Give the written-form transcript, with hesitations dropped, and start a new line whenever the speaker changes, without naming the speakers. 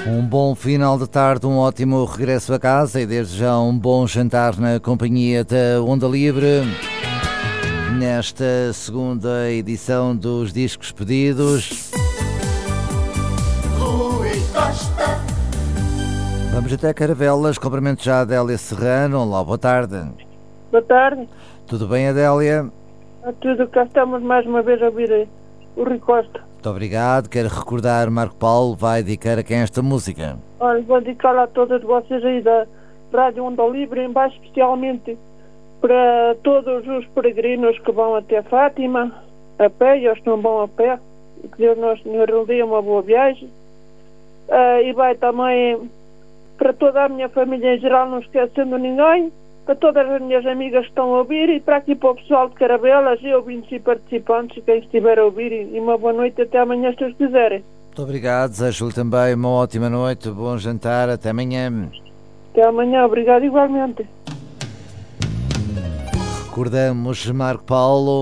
Um bom final de tarde, um ótimo regresso a casa e desde já um bom jantar na companhia da Onda Livre. Nesta segunda edição dos Discos Pedidos. Vamos até Caravelas, cumprimento já a Adélia Serrano. Olá, boa tarde.
Boa tarde.
Tudo bem, Adélia?
Tudo, cá estamos mais uma vez a ouvir o Rui Costa.
Muito obrigado. Quero recordar, Marco Paulo vai dedicar a quem esta música?
Olha, vou dedicar a todas vocês aí da Rádio Onda Livre, em baixo especialmente para todos os peregrinos que vão até Fátima, a pé, e os que não vão a pé, que Deus Nosso Senhor lhe dê uma boa viagem. E vai também para toda a minha família em geral, não esquecendo ninguém, para todas as minhas amigas que estão a ouvir e para aqui para o pessoal de Caravelas e ouvintes e participantes e quem estiver a ouvir, e uma boa noite até amanhã, se Deus quiserem.
Muito obrigado, desejo-lhe também uma ótima noite, bom jantar, até amanhã.
Até amanhã, obrigado igualmente.
Recordamos, Marco Paulo.